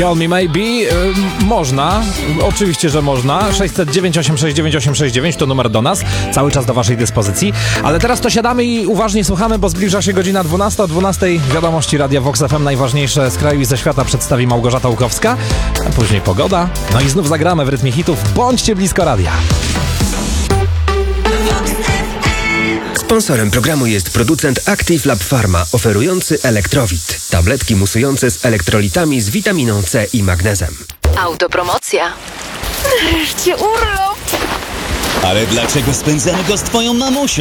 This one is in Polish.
Call Me Maybe. Można, oczywiście, że można. 609 869 869 to numer do nas, cały czas do waszej dyspozycji. Ale teraz to siadamy i uważnie słuchamy, bo zbliża się godzina 12. O 12 wiadomości Radia Vox FM, najważniejsze z kraju i ze świata przedstawi Małgorzata Łukowska, a później pogoda. No i znów zagramy w rytmie hitów. Bądźcie blisko radia. Sponsorem programu jest producent Active Lab Pharma, oferujący Elektrowit. Tabletki musujące z elektrolitami z witaminą C i magnezem. Autopromocja. Nareszcie urlop! Ale dlaczego spędzamy go z twoją mamusią?